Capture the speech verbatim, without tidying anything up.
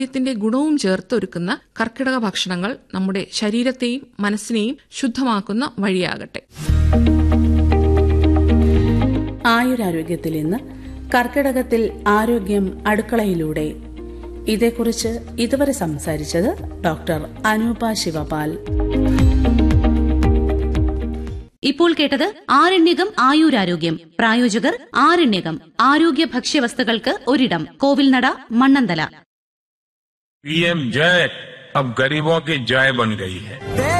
ത്തിന്റെ ഗുണവും ചേർത്തൊരുക്കുന്ന കർക്കിടക ഭക്ഷണങ്ങൾ നമ്മുടെ ശരീരത്തെയും മനസ്സിനെയും ശുദ്ധമാക്കുന്ന വഴിയാകട്ടെ. ആയുരാരോഗ്യത്തിൽ ഇന്ന് കർക്കിടകത്തിൽ ആരോഗ്യം അടുക്കളയിലൂടെ. ഇതേക്കുറിച്ച് ഇതുവരെ സംസാരിച്ചത് ഡോക്ടർ അനൂപ ശിവപാൽ. ഇപ്പോൾ കേട്ടത് ആരണ്യകം ആയുരാരോഗ്യം. പ്രായോജകർ ആരണ്യകം ആരോഗ്യ ഭക്ഷ്യവസ്തുക്കൾക്ക് ഒരിടം, കോവിൽനട, മണ്ണന്തല. पीएम जय अब गरीबों की जय बन गई है.